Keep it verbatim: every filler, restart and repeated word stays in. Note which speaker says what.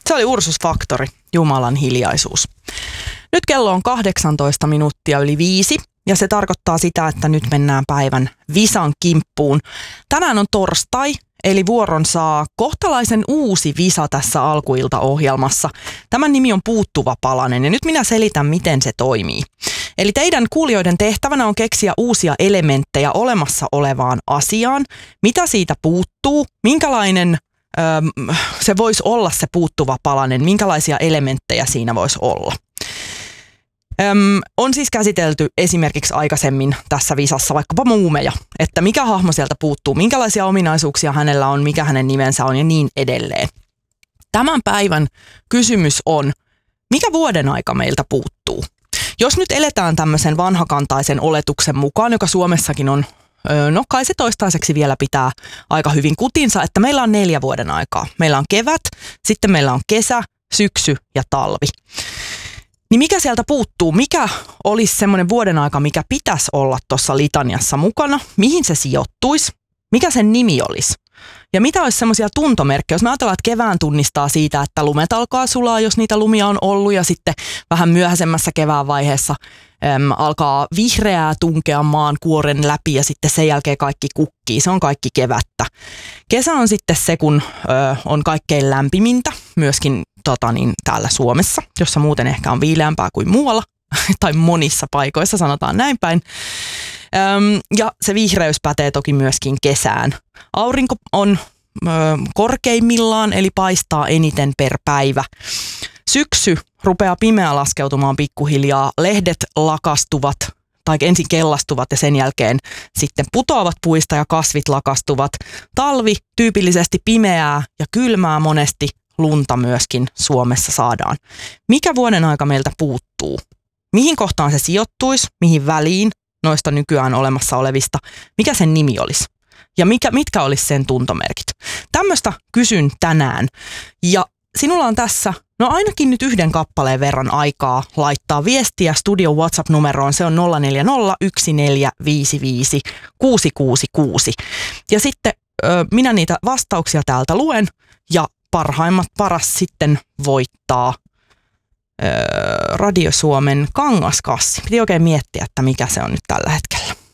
Speaker 1: Se oli Ursus Factory, Jumalan hiljaisuus. Nyt kello on kahdeksantoista minuuttia yli viisi ja se tarkoittaa sitä, että nyt mennään päivän visan kimppuun. Tänään on torstai, eli vuoron saa kohtalaisen uusi visa tässä alkuiltaohjelmassa. Tämän nimi on Puuttuva palanen ja nyt minä selitän, miten se toimii. Eli teidän kuulijoiden tehtävänä on keksiä uusia elementtejä olemassa olevaan asiaan. Mitä siitä puuttuu? Minkälainen ö, se voisi olla se puuttuva palanen? Minkälaisia elementtejä siinä voisi olla? Öm, on siis käsitelty esimerkiksi aikaisemmin tässä visassa vaikkapa muumeja, että mikä hahmo sieltä puuttuu, minkälaisia ominaisuuksia hänellä on, mikä hänen nimensä on ja niin edelleen. Tämän päivän kysymys on, mikä vuoden aika meiltä puuttuu? Jos nyt eletään tämmöisen vanhakantaisen oletuksen mukaan, joka Suomessakin on, no kai se toistaiseksi vielä pitää aika hyvin kutinsa, että meillä on neljä vuoden aikaa. Meillä on kevät, sitten meillä on kesä, syksy ja talvi. Niin mikä sieltä puuttuu? Mikä olisi semmoinen vuoden aika, mikä pitäisi olla tuossa litaniassa mukana? Mihin se sijoittuisi? Mikä sen nimi olisi? Ja mitä olisi semmoisia tuntomerkkejä? Jos me ajatellaan, että kevään tunnistaa siitä, että lumet alkaa sulaa, jos niitä lumia on ollut, ja sitten vähän myöhäisemmässä kevään vaiheessa äm, alkaa vihreää tunkea maan kuoren läpi, ja sitten sen jälkeen kaikki kukkii. Se on kaikki kevättä. Kesä on sitten se, kun ö, on kaikkein lämpimintä, myöskin tota, niin, täällä Suomessa, jossa muuten ehkä on viileämpää kuin muualla, tai monissa paikoissa, sanotaan näin päin. Öm, ja se vihreys pätee toki myöskin kesään. Aurinko on ö, korkeimmillaan, eli paistaa eniten per päivä. Syksy rupeaa pimeä laskeutumaan pikkuhiljaa. Lehdet lakastuvat, tai ensin kellastuvat ja sen jälkeen sitten putoavat puista ja kasvit lakastuvat. Talvi tyypillisesti pimeää ja kylmää, monesti lunta myöskin Suomessa saadaan. Mikä vuoden aika meiltä puuttuu? Mihin kohtaan se sijoittuisi? Mihin väliin noista nykyään olemassa olevista? Mikä sen nimi olisi? Ja mikä, mitkä olisi sen tuntomerkit? Tämmöistä kysyn tänään. Ja sinulla on tässä no ainakin nyt yhden kappaleen verran aikaa laittaa viestiä studion WhatsApp-numeroon. Se on nolla neljä nolla yksi neljä viisi viisi kuusi kuusi kuusi. Ja sitten ö, minä niitä vastauksia täältä luen ja parhaimmat paras sitten voittaa ö, Radio Suomen kangaskassi. Piti oikein miettiä, että mikä se on nyt tällä hetkellä.